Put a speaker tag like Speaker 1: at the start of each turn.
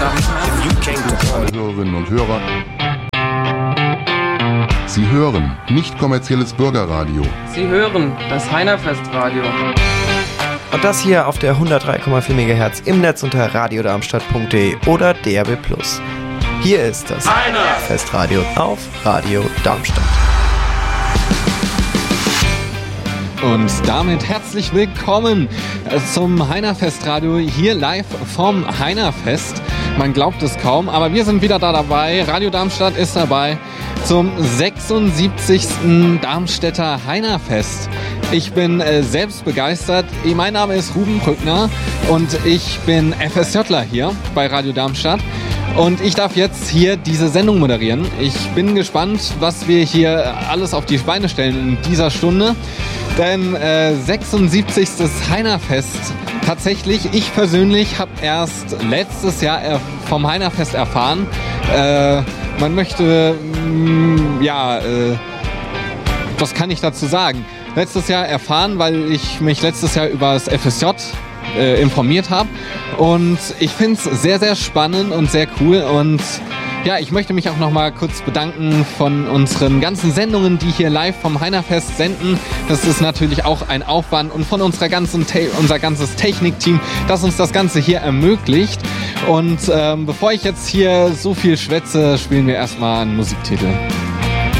Speaker 1: Hörerinnen und Hörer, Sie hören nicht kommerzielles Bürgerradio.
Speaker 2: Sie hören das Heinerfestradio.
Speaker 3: Und das hier auf der 103,4 MHz im Netz unter radiodarmstadt.de oder DAB+. Hier ist das Heinerfestradio auf Radio Darmstadt.
Speaker 4: Und damit herzlich willkommen zum Heinerfestradio hier live vom Heinerfest. Man glaubt es kaum, aber wir sind wieder da dabei. Radio Darmstadt ist dabei zum 76. Darmstädter Heinerfest. Ich bin selbst begeistert. Mein Name ist Ruben Brückner und ich bin FSJler hier bei Radio Darmstadt. Und ich darf jetzt hier diese Sendung moderieren. Ich bin gespannt, was wir hier alles auf die Beine stellen in dieser Stunde. Denn 76. Heinerfest. Tatsächlich, ich persönlich habe erst letztes Jahr vom Heinerfest erfahren. Man möchte, was kann ich dazu sagen? Letztes Jahr erfahren, weil ich mich letztes Jahr über das FSJ informiert habe. Und ich finde es sehr, sehr spannend und sehr cool. Und ja, ich möchte mich auch noch mal kurz bedanken von unseren ganzen Sendungen, die hier live vom Heinerfest senden. Das ist natürlich auch ein Aufwand und von unser ganzes Technikteam, das uns das Ganze hier ermöglicht. Und bevor ich jetzt hier so viel schwätze, spielen wir erstmal einen Musiktitel.